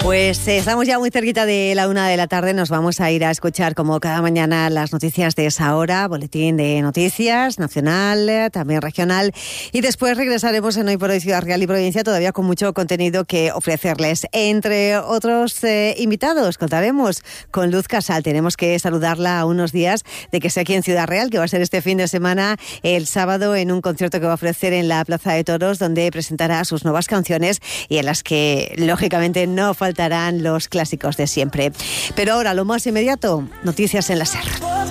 Pues estamos ya muy cerquita de la 1 de la tarde. Nos vamos a ir a escuchar como cada mañana las noticias de esa hora, boletín de noticias nacional, también regional, y después regresaremos en Hoy por Hoy Ciudad Real y Provincia, todavía con mucho contenido que ofrecerles. Entre otros invitados contaremos con Luz Casal. Tenemos que saludarla a unos días de que esté aquí en Ciudad Real, que va a ser este fin de semana, el sábado, en un concierto que va a ofrecer en la Plaza de Toros, donde presentará sus nuevas canciones y en las que lógicamente no faltarán los clásicos de siempre. Pero ahora, lo más inmediato, noticias en la SER.